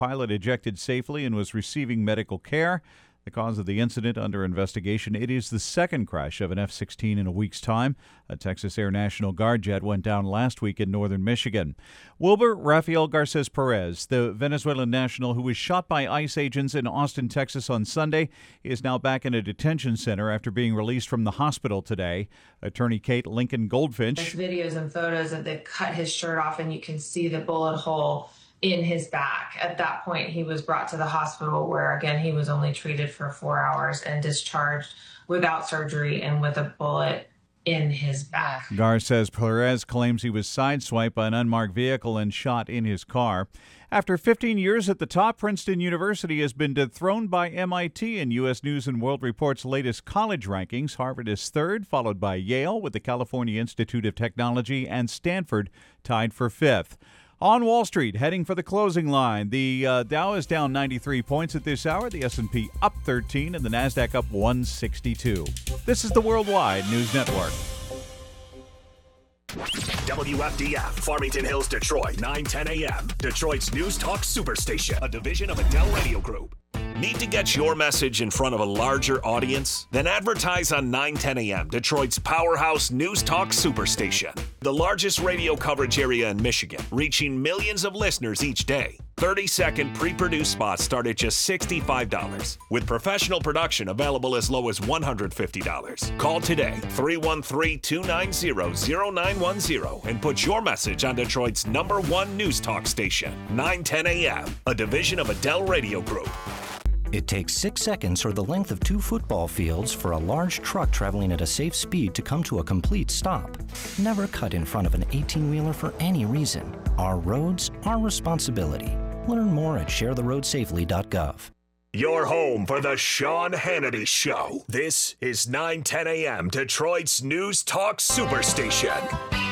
Pilot ejected safely and was receiving medical care. The cause of the incident under investigation. It is the second crash of an F-16 in a week's time. A Texas Air National Guard jet went down last week in northern Michigan. Wilber Rafael Garces Perez, the Venezuelan national who was shot by ICE agents in Austin, Texas on Sunday, is now back in a detention center after being released from the hospital today. Attorney Kate Lincoln Goldfinch. There's videos and photos that they've cut his shirt off and you can see the bullet hole in his back. At that point, he was brought to the hospital where, again, he was only treated for 4 hours and discharged without surgery and with a bullet in his back. Garces Perez claims he was sideswiped by an unmarked vehicle and shot in his car. After 15 years at the top, Princeton University has been dethroned by MIT in U.S. News & World Report's latest college rankings. Harvard is third, followed by Yale with the California Institute of Technology, and Stanford tied for fifth. On Wall Street, heading for the closing line, the Dow is down 93 points at this hour, the S&P up 13, and the Nasdaq up 162. This is the Worldwide News Network. WFDF, Farmington Hills, Detroit, 9:10 a.m. Detroit's News Talk Superstation, a division of Adele Radio Group. Need to get your message in front of a larger audience? Then advertise on 9:10 a.m., Detroit's powerhouse News Talk Superstation. The largest radio coverage area in Michigan, reaching millions of listeners each day. 30-second pre-produced spots start at just $65, with professional production available as low as $150. Call today, 313-290-0910, and put your message on Detroit's #1 News Talk station, 9:10 a.m., a division of Adele Radio Group. It takes 6 seconds or the length of 2 football fields for a large truck traveling at a safe speed to come to a complete stop. Never cut in front of an 18-wheeler for any reason. Our roads, our responsibility. Learn more at sharetheroadsafely.gov. Your home for the Sean Hannity Show. This is 9:10 a.m. Detroit's News Talk Superstation.